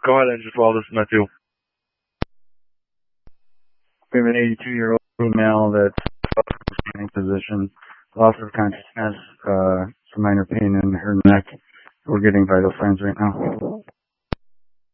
Go ahead and just well, this is Matthew. We have an 82-year-old female that's in position, loss of consciousness, some minor pain in her neck. We're getting vital signs right now.